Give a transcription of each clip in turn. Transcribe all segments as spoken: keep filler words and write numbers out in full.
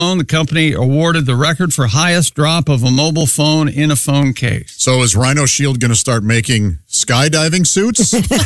The company awarded the record for highest drop of a mobile phone in a phone case. So is Rhino Shield going to start making skydiving suits?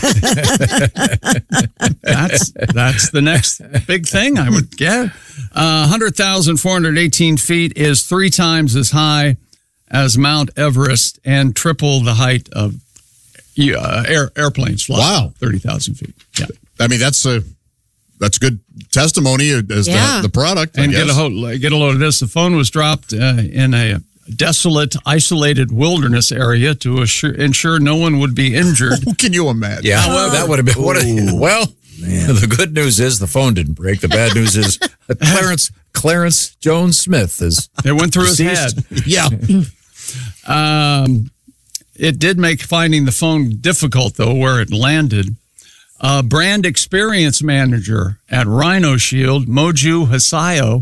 That's that's the next big thing, I would guess. Uh, one hundred thousand four hundred eighteen feet is three times as high as Mount Everest and triple the height of uh, air, airplanes flying. Wow. thirty thousand feet. Yeah. I mean, that's a that's good testimony as Yeah. the, the product. I And get a, guess. ho- get a load of this. The phone was dropped uh, in a desolate, isolated wilderness area to assure, ensure no one would be injured. Can you imagine? Yeah, that would have been what. A, well, the good news is the phone didn't break. The bad news is that Clarence Clarence Jones Smith is. It went through deceased. his head. Yeah. Um, it did make finding the phone difficult, though, where it landed. Uh, brand experience manager at Rhino Shield, Moju Hasayo,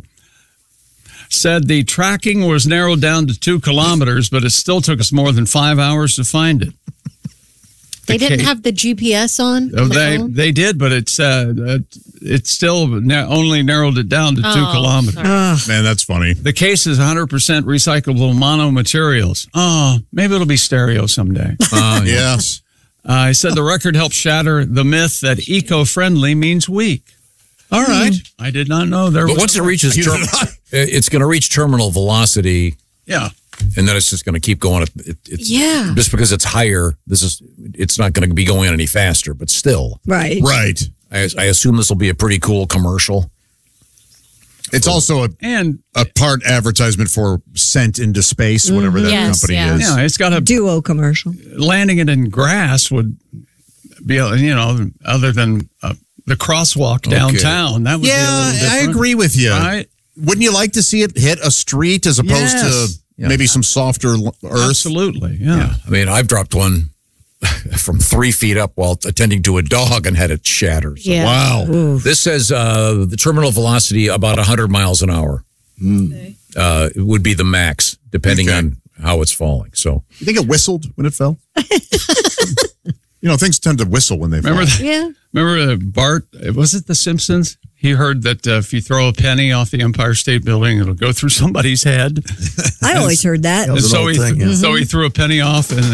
said the tracking was narrowed down to two kilometers, but it still took us more than five hours to find it. They The didn't ca- have the G P S on? Oh, the they phone? they did, but it's uh, it, it still na- only narrowed it down to two Oh, kilometers. sorry. Man, that's funny. The case is one hundred percent recyclable mono materials. Oh, maybe it'll be stereo someday. Uh, yeah. Yes. Uh, I said the record helped shatter the myth that eco-friendly means weak. All right. I did not know there But was. once it reaches, You term, did not. it's going to reach terminal velocity, Yeah. and then it's just going to keep going. It, it's, Yeah. Just because it's higher, this is it's not going to be going any faster. But still, Right. Right. I, I assume this will be a pretty cool commercial. It's also a, And, a part advertisement for Sent into Space, whatever that Yes, company yeah. is. yeah, it's got a Duo commercial. landing it in grass would be, you know, other than uh, the crosswalk downtown. That would be a Yeah, little I different. agree with you. Right? Wouldn't you like to see it hit a street as opposed Yes. to maybe some softer l- earth? Absolutely. Yeah. I mean, I've dropped one from three feet up while attending to a dog and had it shatter. So Yeah. Wow. This says uh, the terminal velocity about one hundred miles an hour uh, it would be the max, depending Okay. on how it's falling. So You think it whistled when it fell? You know, things tend to whistle when they Remember fall. that? Yeah. Remember uh, Bart? Was it The Simpsons? He heard that uh, if you throw a penny off the Empire State Building, it'll go through somebody's head. I always heard that. And was an so old he, thing, yeah. so he threw a penny off, and